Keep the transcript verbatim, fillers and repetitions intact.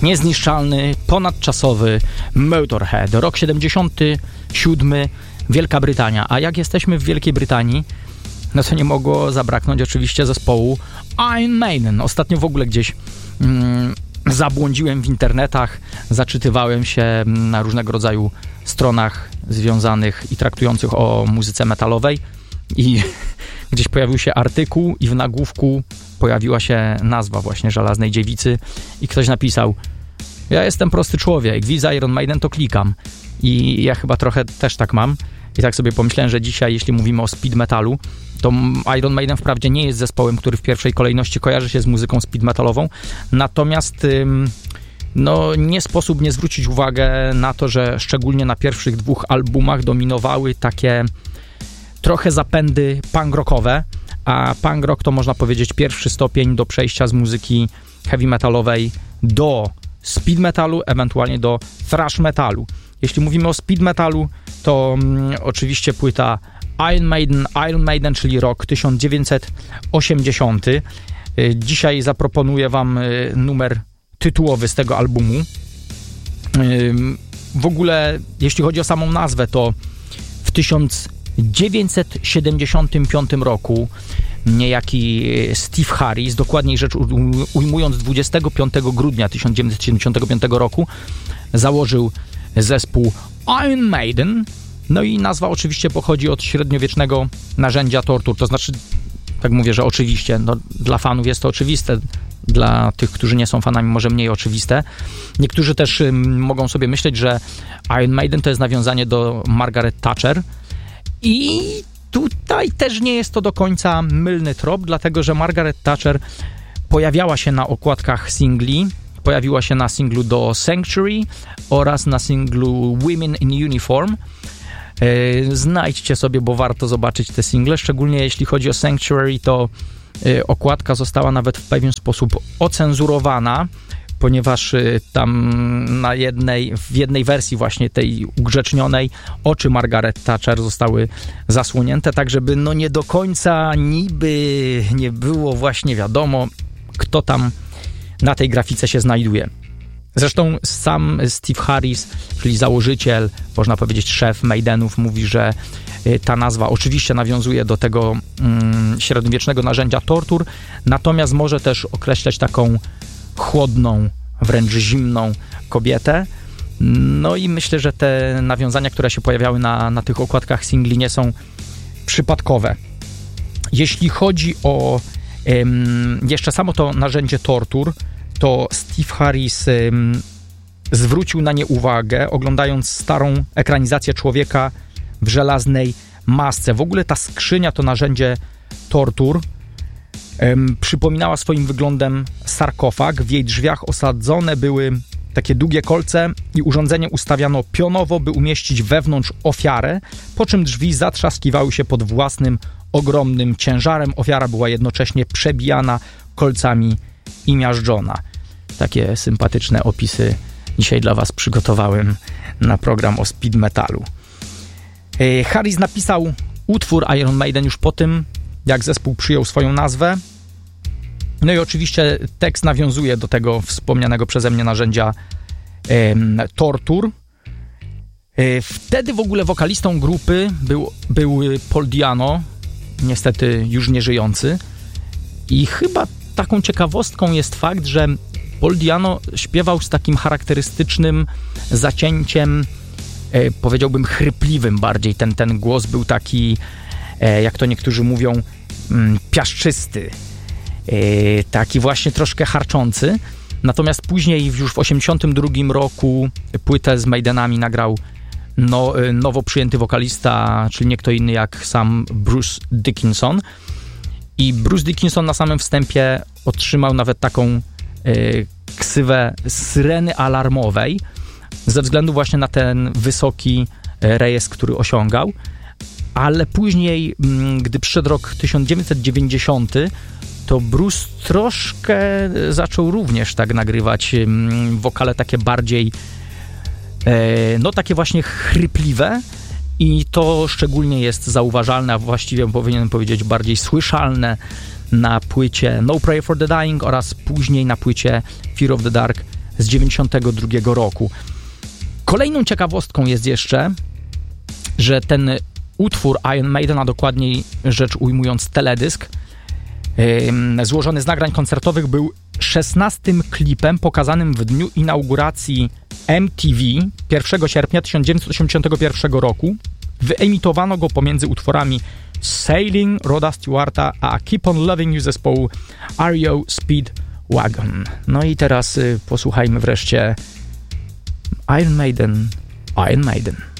niezniszczalny, ponadczasowy Motorhead. Rok siedemdziesiąty siódmy, Wielka Brytania. A jak jesteśmy w Wielkiej Brytanii, no to nie mogło zabraknąć oczywiście zespołu Iron Maiden. Ostatnio w ogóle gdzieś mm, zabłądziłem w internetach, zaczytywałem się na różnego rodzaju stronach związanych i traktujących o muzyce metalowej i gdzieś pojawił się artykuł i w nagłówku pojawiła się nazwa właśnie Żelaznej Dziewicy i ktoś napisał: ja jestem prosty człowiek, widzę Iron Maiden, to klikam. I ja chyba trochę też tak mam. I tak sobie pomyślałem, że dzisiaj, jeśli mówimy o speed metalu, to Iron Maiden wprawdzie nie jest zespołem, który w pierwszej kolejności kojarzy się z muzyką speed metalową, natomiast no, nie sposób nie zwrócić uwagi na to, że szczególnie na pierwszych dwóch albumach dominowały takie trochę zapędy punk rockowe, a punk rock to można powiedzieć pierwszy stopień do przejścia z muzyki heavy metalowej do speed metalu, ewentualnie do thrash metalu. Jeśli mówimy o speed metalu, to um, oczywiście płyta Iron Maiden, Iron Maiden, czyli rok tysiąc dziewięćset osiemdziesiąty. Dzisiaj zaproponuję wam numer tytułowy z tego albumu. W ogóle, jeśli chodzi o samą nazwę, to w tysiąc dziewięćset siedemdziesiątym piątym roku niejaki Steve Harris, dokładniej rzecz ujmując dwudziestego piątego grudnia tysiąc dziewięćset siedemdziesiątego piątego roku, założył zespół Iron Maiden. No i nazwa oczywiście pochodzi od średniowiecznego narzędzia tortur, to znaczy, tak mówię, że oczywiście, no, dla fanów jest to oczywiste, dla tych, którzy nie są fanami, może mniej oczywiste. Niektórzy też ym, mogą sobie myśleć, że Iron Maiden to jest nawiązanie do Margaret Thatcher i tutaj też nie jest to do końca mylny trop, dlatego że Margaret Thatcher pojawiała się na okładkach singli, pojawiła się na singlu do Sanctuary oraz na singlu Women in Uniform. Znajdźcie sobie, bo warto zobaczyć te single, szczególnie jeśli chodzi o Sanctuary, to okładka została nawet w pewien sposób ocenzurowana, ponieważ tam na jednej, w jednej wersji właśnie tej ugrzecznionej oczy Margaret Thatcher zostały zasłonięte, tak żeby no nie do końca niby nie było właśnie wiadomo, kto tam na tej grafice się znajduje. Zresztą sam Steve Harris, czyli założyciel, można powiedzieć szef Maidenów, mówi, że ta nazwa oczywiście nawiązuje do tego mm, średniowiecznego narzędzia tortur, natomiast może też określać taką chłodną, wręcz zimną kobietę. No i myślę, że te nawiązania, które się pojawiały na, na tych okładkach singli, nie są przypadkowe. Jeśli chodzi o ym, jeszcze samo to narzędzie tortur, to Steve Harris ym, zwrócił na nie uwagę, oglądając starą ekranizację Człowieka w żelaznej masce. W ogóle ta skrzynia, to narzędzie tortur, ym, przypominała swoim wyglądem sarkofag. W jej drzwiach osadzone były takie długie kolce i urządzenie ustawiano pionowo, by umieścić wewnątrz ofiarę, po czym drzwi zatrzaskiwały się pod własnym ogromnym ciężarem. Ofiara była jednocześnie przebijana kolcami i miażdżona. Takie sympatyczne opisy dzisiaj dla was przygotowałem na program o speed metalu. Harris napisał utwór Iron Maiden już po tym, jak zespół przyjął swoją nazwę. No i oczywiście tekst nawiązuje do tego wspomnianego przeze mnie narzędzia e, tortur. E, wtedy w ogóle wokalistą grupy był, był Paul Di'Anno, niestety już nie żyjący. I chyba taką ciekawostką jest fakt, że Paul Di'Anno śpiewał z takim charakterystycznym zacięciem, e, powiedziałbym chrypliwym bardziej. Ten, ten głos był taki, e, jak to niektórzy mówią, mm, piaszczysty. Yy, taki właśnie troszkę harczący. Natomiast później już w osiemdziesiątym drugim roku płytę z Maidenami nagrał no, nowo przyjęty wokalista, czyli nie kto inny jak sam Bruce Dickinson. I Bruce Dickinson na samym wstępie otrzymał nawet taką yy, ksywę syreny alarmowej ze względu właśnie na ten wysoki rejestr, który osiągał. Ale później, gdy przyszedł rok tysiąc dziewięćset dziewięćdziesiąty, to Bruce troszkę zaczął również tak nagrywać wokale takie bardziej, no takie właśnie chrypliwe i to szczególnie jest zauważalne, a właściwie powinienem powiedzieć bardziej słyszalne na płycie No Prayer for the Dying oraz później na płycie Fear of the Dark z dziewięćdziesiątego drugiego roku. Kolejną ciekawostką jest jeszcze, że ten utwór Iron Maiden, a dokładniej rzecz ujmując teledysk, yy, złożony z nagrań koncertowych, był szesnastym klipem pokazanym w dniu inauguracji M T V pierwszego sierpnia tysiąc dziewięćset osiemdziesiątego pierwszego roku. Wyemitowano go pomiędzy utworami Sailing Roda Stewarta a Keep on Loving You zespołu R E O Speedwagon. No i teraz y, posłuchajmy wreszcie Iron Maiden, Iron Maiden.